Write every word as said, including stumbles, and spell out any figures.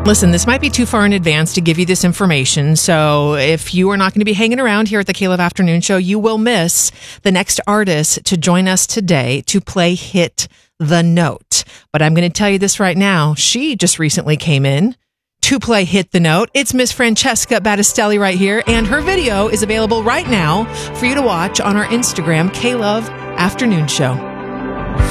Listen, this might be too far in advance to give you this information, so if you are not going to be hanging around here at the K-Love Afternoon Show, you will miss the next artist to join us today to play Hit the Note. But I'm going to tell you this right now. She just recently came in to play Hit the Note. It's Miss Francesca Battistelli right here, and her video is available right now for you to watch on our Instagram, K-Love Afternoon Show.